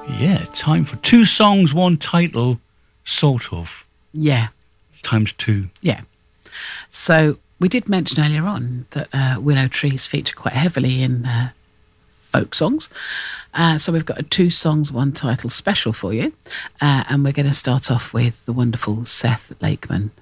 Yeah, time for 2 songs, 1 title, sort of. Yeah. Times 2. Yeah. So we did mention earlier on that willow trees feature quite heavily in folk songs. So we've got a 2 songs, 1 title special for you. And we're going to start off with the wonderful Seth Lakeman